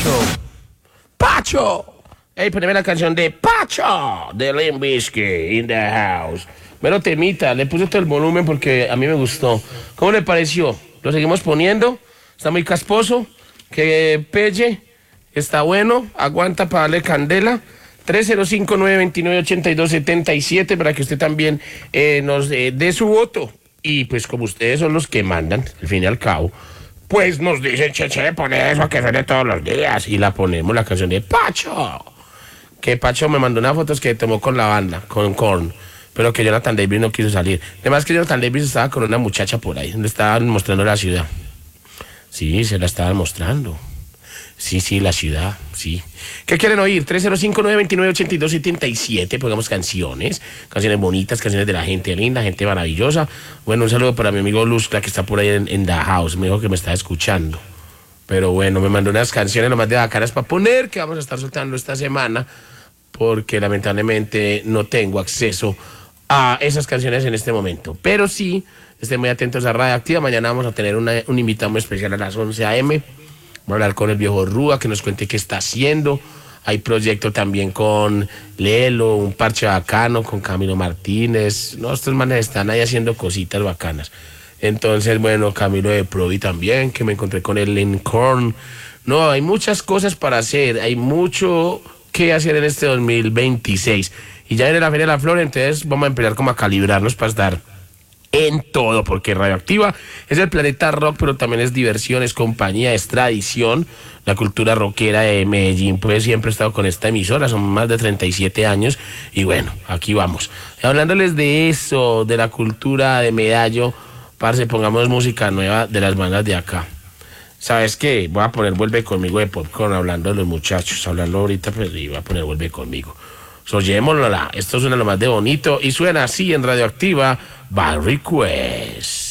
Pacho. Hey, poneme la canción de Pacho de Limp Bizkit in the house. Mero temita, le puse todo el volumen porque a mí me gustó. ¿Cómo le pareció? ¿Lo seguimos poniendo? ¿Está muy casposo? ¿Que pelle? ¿Está bueno? ¿Aguanta para darle candela? 305-929-8277 para que usted también nos dé su voto. Y pues como ustedes son los que mandan, al fin y al cabo, pues nos dicen, che, pon eso que suene todos los días. Y la ponemos, la canción de Pacho. Que Pacho me mandó unas fotos que tomó con la banda, con Korn. Pero que Jonathan Davis no quiso salir. Además que Jonathan Davis estaba con una muchacha por ahí, le estaban mostrando la ciudad. Sí, se la estaban mostrando. Sí, la ciudad, sí. ¿Qué quieren oír? 305-929-8277. Pongamos canciones bonitas, canciones de la gente linda, gente maravillosa. Bueno, un saludo para mi amigo Luzca, que está por ahí en The House. Me dijo que me está escuchando. Pero bueno, me mandó unas canciones nomás de bacanas para poner, que vamos a estar soltando esta semana, porque lamentablemente no tengo acceso a esas canciones en este momento. Pero sí, estén muy atentos a Radioactiva. Mañana vamos a tener un invitado muy especial a las 11 a.m. Voy a hablar con el viejo Rúa, que nos cuente qué está haciendo. Hay proyecto también con Lelo, un parche bacano, con Camilo Martínez. No, estos manes están ahí haciendo cositas bacanas. Entonces, bueno, Camilo de Provi también, que me encontré con él en Korn. No, hay muchas cosas para hacer, hay mucho que hacer en este 2026. Y ya viene la Feria de la Flor, entonces vamos a empezar como a calibrarnos para estar en todo, porque Radioactiva es el planeta rock, pero también es diversión, es compañía, es tradición. La cultura rockera de Medellín, pues siempre he estado con esta emisora, son más de 37 años, y bueno, aquí vamos. Hablándoles de eso, de la cultura de Medallo, parce, pongamos música nueva de las bandas de acá. ¿Sabes qué? Voy a poner Vuelve Conmigo de Popcorn, hablando de los muchachos, hablando ahorita, pues, y voy a poner Vuelve Conmigo. Oyémosla, esto suena lo más de bonito y suena así en Radioactiva by Request.